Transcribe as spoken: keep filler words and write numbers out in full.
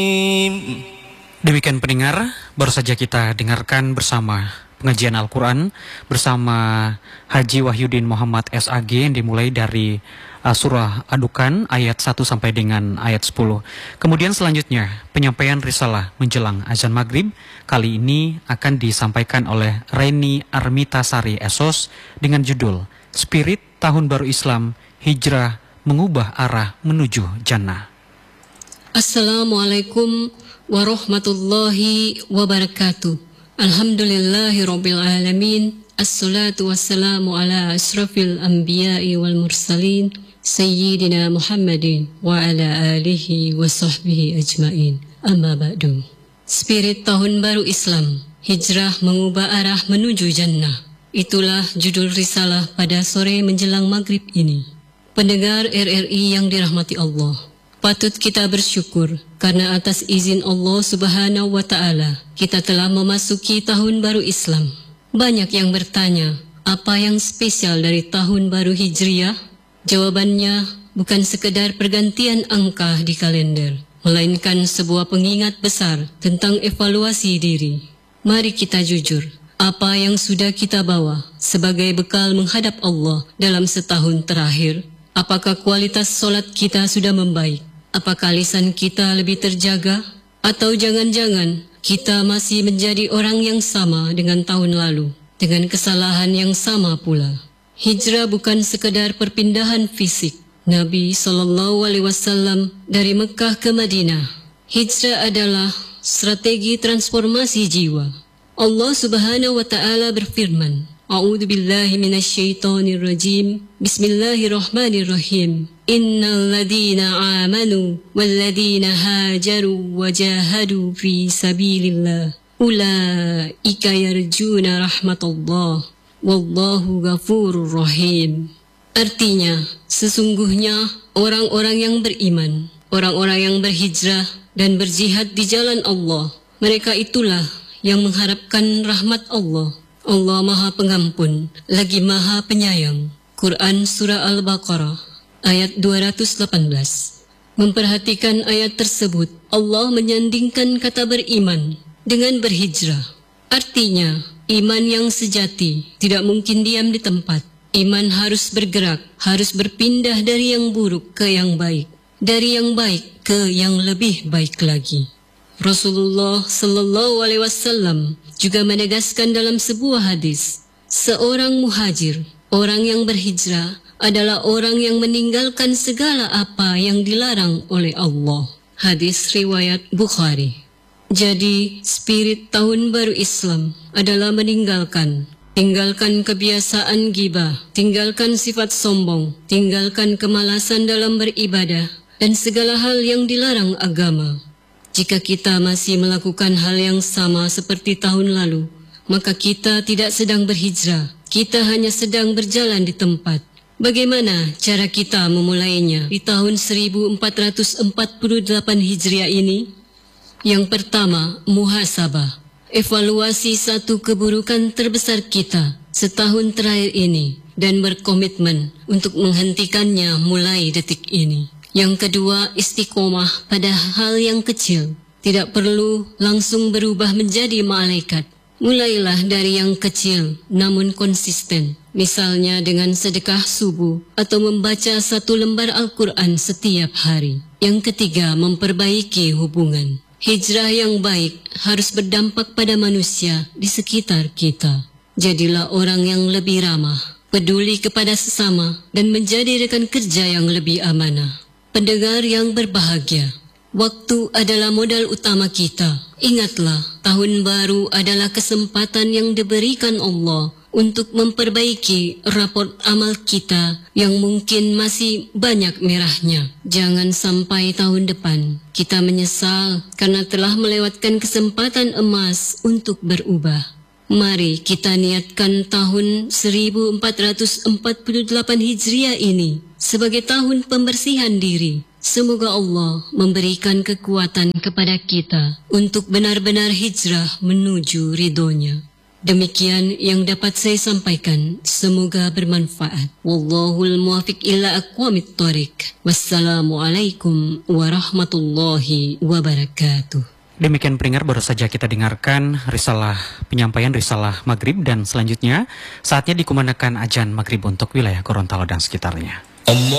Demikian pendengar, baru saja kita dengarkan bersama pengajian Al-Quran bersama Haji Wahyudin Muhammad S A G yang dimulai dari uh, surah Adukan ayat satu sampai dengan ayat sepuluh. Kemudian selanjutnya penyampaian risalah menjelang azan maghrib kali ini akan disampaikan oleh Reni Armitasari S O S dengan judul Spirit Tahun Baru Islam Hijrah Mengubah Arah Menuju Jannah. Assalamualaikum warahmatullahi wabarakatuh. Alhamdulillahi rabbil alamin. Assalatu wassalamu ala asrafil anbiya'i wal mursalin Sayyidina Muhammadin wa ala alihi wa sahbihi ajmain. Amma ba'du. Spirit Tahun Baru Islam, Hijrah Mengubah Arah Menuju Jannah. Itulah judul risalah pada sore menjelang maghrib ini. Pendengar R R I yang dirahmati Allah, patut kita bersyukur karena atas izin Allah Subhanahu wa Ta'ala kita telah memasuki Tahun Baru Islam. Banyak yang bertanya, apa yang spesial dari Tahun Baru Hijriah? Jawabannya bukan sekedar pergantian angka di kalender, melainkan sebuah pengingat besar tentang evaluasi diri. Mari kita jujur, apa yang sudah kita bawa sebagai bekal menghadap Allah dalam setahun terakhir? Apakah kualitas solat kita sudah membaik? Apakah lisan kita lebih terjaga? Atau jangan-jangan kita masih menjadi orang yang sama dengan tahun lalu, dengan kesalahan yang sama pula? Hijrah bukan sekedar perpindahan fisik. Nabi shallallahu alaihi wasallam dari Mekah ke Madinah. Hijrah adalah strategi transformasi jiwa. Allah Subhanahu wa Ta'ala berfirman, A'udzu billahi minasyaitonir rajim. Bismillahirrahmanirrahim. Innal ladzina amanu wal ladzina hajaru wajahadu fi sabilillah ulaika yarjuna rahmatullah wallahu ghafurur rahim. Artinya, sesungguhnya orang-orang yang beriman, orang-orang yang berhijrah dan berjihad di jalan Allah, mereka itulah yang mengharapkan rahmat Allah. Allah Maha Pengampun, lagi Maha Penyayang. Quran Surah Al-Baqarah, ayat dua ratus delapan belas. Memperhatikan ayat tersebut, Allah menyandingkan kata beriman dengan berhijrah. Artinya, iman yang sejati tidak mungkin diam di tempat. Iman harus bergerak, harus berpindah dari yang buruk ke yang baik, dari yang baik ke yang lebih baik lagi. Rasulullah Sallallahu Alaihi Wasallam juga menegaskan dalam sebuah hadis, seorang muhajir, orang yang berhijrah, adalah orang yang meninggalkan segala apa yang dilarang oleh Allah. Hadis riwayat Bukhari. Jadi, spirit Tahun Baru Islam adalah meninggalkan, tinggalkan kebiasaan ghibah, tinggalkan sifat sombong, tinggalkan kemalasan dalam beribadah, dan segala hal yang dilarang agama. Jika kita masih melakukan hal yang sama seperti tahun lalu, maka kita tidak sedang berhijrah, kita hanya sedang berjalan di tempat. Bagaimana cara kita memulainya di tahun seribu empat ratus empat puluh delapan Hijriah ini? Yang pertama, muhasabah, evaluasi satu keburukan terbesar kita setahun terakhir ini dan berkomitmen untuk menghentikannya mulai detik ini. Yang kedua, istiqomah pada hal yang kecil. Tidak perlu langsung berubah menjadi malaikat. Mulailah dari yang kecil, namun konsisten. Misalnya dengan sedekah subuh atau membaca satu lembar Al-Quran setiap hari. Yang ketiga, memperbaiki hubungan. Hijrah yang baik harus berdampak pada manusia di sekitar kita. Jadilah orang yang lebih ramah, peduli kepada sesama, dan menjadi rekan kerja yang lebih amanah. Pendengar yang berbahagia, waktu adalah modal utama kita. Ingatlah, tahun baru adalah kesempatan yang diberikan Allah untuk memperbaiki raport amal kita yang mungkin masih banyak merahnya. Jangan sampai tahun depan kita menyesal karena telah melewatkan kesempatan emas untuk berubah. Mari kita niatkan tahun seribu empat ratus empat puluh delapan Hijriah ini sebagai tahun pembersihan diri. Semoga Allah memberikan kekuatan kepada kita untuk benar-benar hijrah menuju ridhonya. Demikian yang dapat saya sampaikan. Semoga bermanfaat. Wallahul muwafiq ila aqwamit thoriq. Wassalamualaikum warahmatullahi wabarakatuh. Demikian pendengar, baru saja kita dengarkan risalah penyampaian risalah maghrib, dan selanjutnya saatnya dikumandangkan azan maghrib untuk wilayah Gorontalo dan sekitarnya. Allah